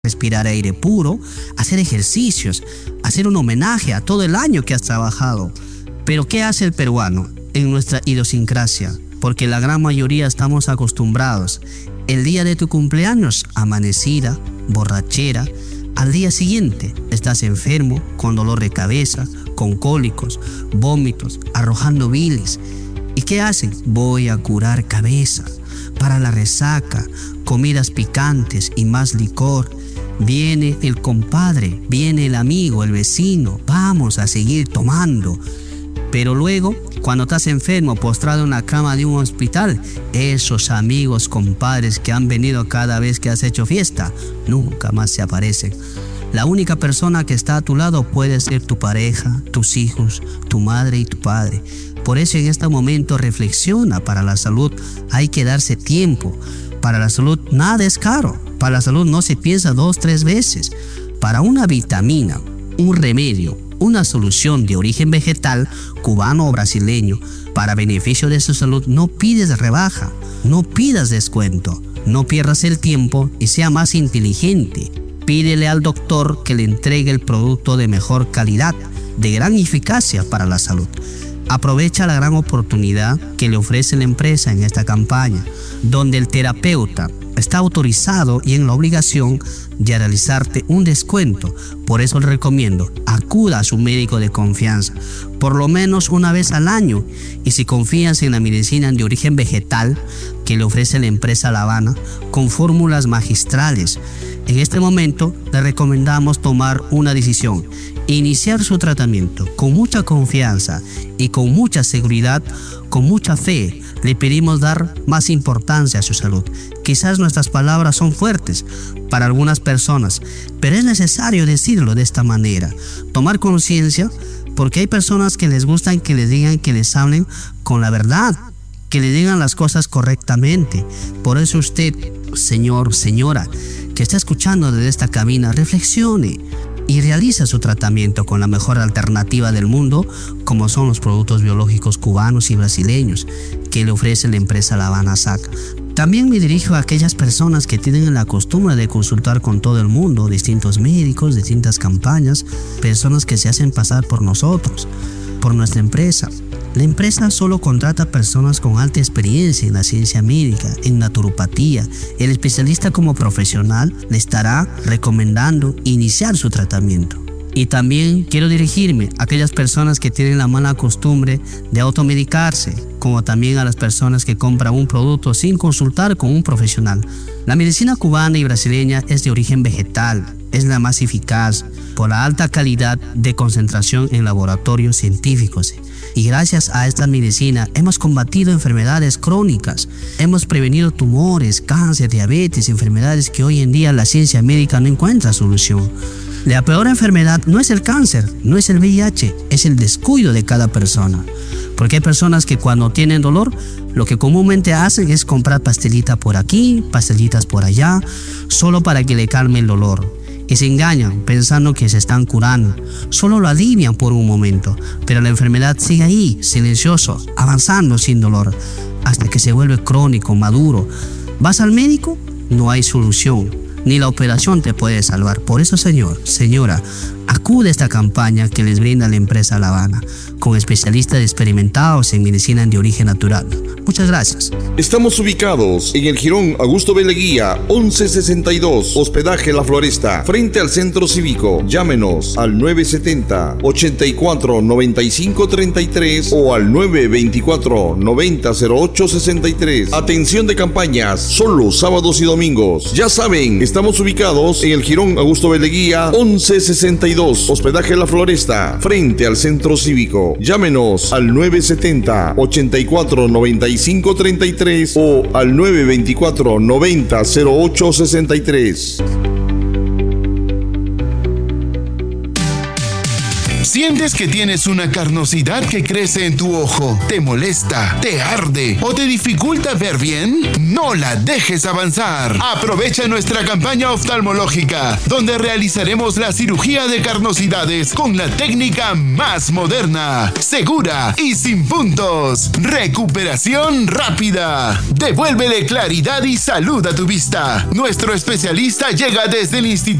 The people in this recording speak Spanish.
respirar aire puro, hacer ejercicios, hacer un homenaje a todo el año que has trabajado. Pero ¿qué hace el peruano en nuestra idiosincrasia? Porque la gran mayoría estamos acostumbrados. El día de tu cumpleaños, amanecida, borrachera. Al día siguiente, estás enfermo, con dolor de cabeza, con cólicos, vómitos, arrojando bilis. ¿Y qué hacen? Voy a curar cabeza. Para la resaca, comidas picantes y más licor. Viene el compadre, viene el amigo, el vecino. Vamos a seguir tomando. Pero luego, cuando estás enfermo, postrado en la cama de un hospital, esos amigos, compadres que han venido cada vez que has hecho fiesta, nunca más se aparecen. La única persona que está a tu lado puede ser tu pareja, tus hijos, tu madre y tu padre. Por eso en este momento reflexiona. Para la salud hay que darse tiempo. Para la salud nada es caro. Para la salud no se piensa 2, 3 veces. Para una vitamina, un remedio, una solución de origen vegetal, cubano o brasileño, para beneficio de su salud, no pides rebaja, no pidas descuento, no pierdas el tiempo y sea más inteligente. Pídele al doctor que le entregue el producto de mejor calidad, de gran eficacia para la salud. Aprovecha la gran oportunidad que le ofrece la empresa en esta campaña, donde el terapeuta está autorizado y en la obligación de realizarte un descuento. Por eso le recomiendo, acuda a su médico de confianza, por lo menos una vez al año. Y si confías en la medicina de origen vegetal que le ofrece la empresa La Habana, con fórmulas magistrales, en este momento le recomendamos tomar una decisión, iniciar su tratamiento con mucha confianza y con mucha seguridad, con mucha fe. Le pedimos dar más importancia a su salud. Quizás nuestras palabras son fuertes para algunas personas, pero es necesario decirlo de esta manera. Tomar conciencia, porque hay personas que les gustan que les digan, que les hablen con la verdad, que le digan las cosas correctamente. Por eso usted, señor, señora, que está escuchando desde esta cabina, reflexione y realiza su tratamiento con la mejor alternativa del mundo, como son los productos biológicos cubanos y brasileños que le ofrece la empresa La Habana SAC. También me dirijo a aquellas personas que tienen la costumbre de consultar con todo el mundo, distintos médicos, distintas campañas, personas que se hacen pasar por nosotros, por nuestra empresa. La empresa solo contrata personas con alta experiencia en la ciencia médica, en naturopatía. El especialista como profesional le estará recomendando iniciar su tratamiento. Y también quiero dirigirme a aquellas personas que tienen la mala costumbre de automedicarse, como también a las personas que compran un producto sin consultar con un profesional. La medicina cubana y brasileña es de origen vegetal, es la más eficaz por la alta calidad de concentración en laboratorios científicos. Y gracias a esta medicina hemos combatido enfermedades crónicas, hemos prevenido tumores, cáncer, diabetes, enfermedades que hoy en día la ciencia médica no encuentra solución. La peor enfermedad no es el cáncer, no es el VIH, es el descuido de cada persona. Porque hay personas que cuando tienen dolor, lo que comúnmente hacen es comprar pastelita por aquí, pastillitas por allá, solo para que le calme el dolor. Y se engañan pensando que se están curando. Solo lo alivian por un momento, pero la enfermedad sigue ahí, silencioso, avanzando sin dolor, hasta que se vuelve crónico, maduro. ¿Vas al médico? No hay solución. Ni la operación te puede salvar. Por eso, señor, señora, acude a esta campaña que les brinda la empresa La Habana, con especialistas experimentados en medicina de origen natural. Muchas gracias. Estamos ubicados en el Jirón Augusto B. Leguía, 1162, Hospedaje La Floresta, frente al Centro Cívico. Llámenos al 970-84-9533 o al 924-900863. Atención de campañas, solo sábados y domingos. Ya saben, estamos ubicados en el Jirón Augusto B. Leguía, 1162, Hospedaje La Floresta, frente al Centro Cívico. Llámenos al 970-84-9533 o al 924-900863. ¿Sientes que tienes una carnosidad que crece en tu ojo? ¿Te molesta? ¿Te arde? ¿O te dificulta ver bien? No la dejes avanzar. Aprovecha nuestra campaña oftalmológica, donde realizaremos la cirugía de carnosidades con la técnica más moderna, segura y sin puntos. Recuperación rápida. Devuélvele claridad y salud a tu vista. Nuestro especialista llega desde el Instituto